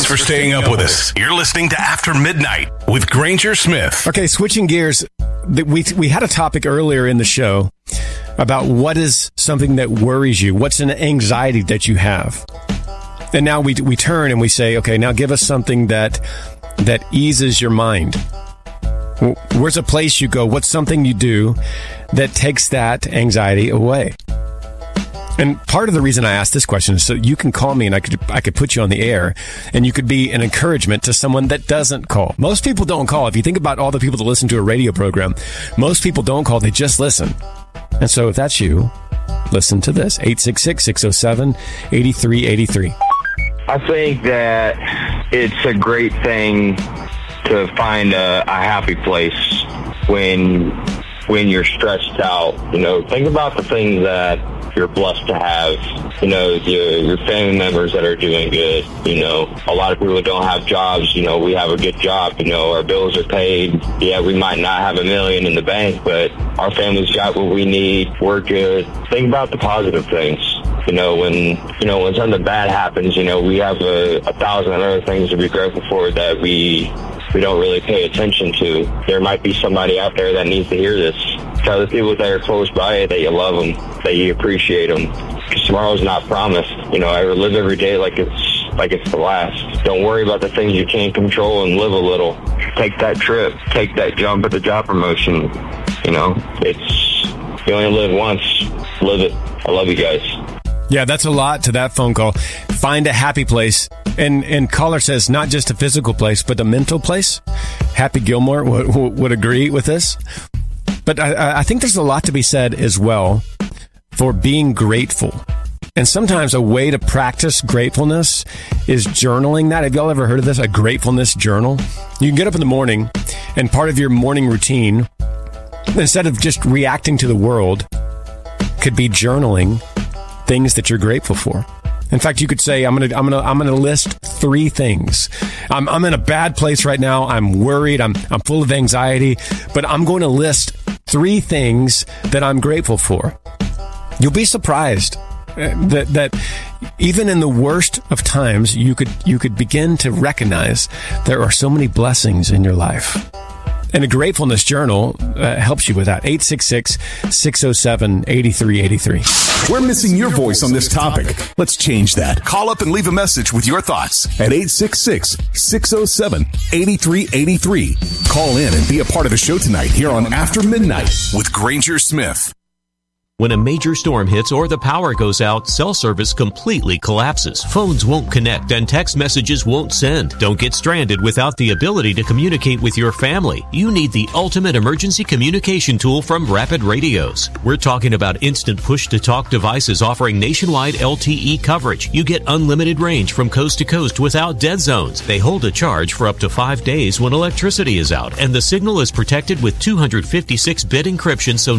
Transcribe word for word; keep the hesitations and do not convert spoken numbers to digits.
for staying up with us. You're listening to After Midnight with Granger Smith. Okay, switching gears. We, we had a topic earlier in the show about what is something that worries you. What's an anxiety that you have? And now we we turn and we say, okay, now give us something that that eases your mind. Where's a place you go? What's something you do that takes that anxiety away? And part of the reason I asked this question is so you can call me and I could I could put you on the air and you could be an encouragement to someone that doesn't call. Most people don't call. If you think about all the people that listen to a radio program, most people don't call. They just listen. And so if that's you, listen to this. eight six six, six oh seven, eight three eight three. I think that it's a great thing to find a, a happy place when when you're stressed out. You know, think about the things that you're blessed to have. You know, your, your family members that are doing good. You know, a lot of people don't have jobs. You know, we have a good job. You know, our bills are paid. Yeah, we might not have a million in the bank, but our family's got what we need. We're good. Think about the positive things. You know, when you know when something bad happens, you know, we have a, a thousand other things to be grateful for that we we don't really pay attention to. There might be somebody out there that needs to hear this. Tell the people that are close by that you love them, that you appreciate them, because tomorrow's not promised. You know, I live every day like it's like it's the last. Don't worry about the things you can't control and live a little. Take that trip. Take that jump at the job promotion. You know, it's you only live once. Live it. I love you guys. Yeah, that's a lot to that phone call. Find a happy place. And and caller says not just a physical place, but a mental place. Happy Gilmore would, would agree with this. But I, I think there's a lot to be said as well for being grateful. And sometimes a way to practice gratefulness is journaling that. Have y'all ever heard of this? A gratefulness journal? You can get up in the morning and part of your morning routine, instead of just reacting to the world, could be journaling things that you're grateful for. In fact, you could say, I'm going to, I'm going to, I'm going to list three things. I'm, I'm in a bad place right now. I'm worried. I'm, I'm full of anxiety, but I'm going to list three things that I'm grateful for. You'll be surprised that, that even in the worst of times, you could, you could begin to recognize there are so many blessings in your life. And a gratefulness journal uh, helps you with that. eight six six, six oh seven, eight three eight three. We're missing your voice on this topic. Let's change that. Call up and leave a message with your thoughts at eight six six, six oh seven, eight three eight three. Call in and be a part of the show tonight here on After Midnight with Granger Smith. When a major storm hits or the power goes out, cell service completely collapses. Phones won't connect and text messages won't send. Don't get stranded without the ability to communicate with your family. You need the ultimate emergency communication tool from Rapid Radios. We're talking about instant push-to-talk devices offering nationwide L T E coverage. You get unlimited range from coast to coast without dead zones. They hold a charge for up to five days when electricity is out, and the signal is protected with two fifty-six bit encryption so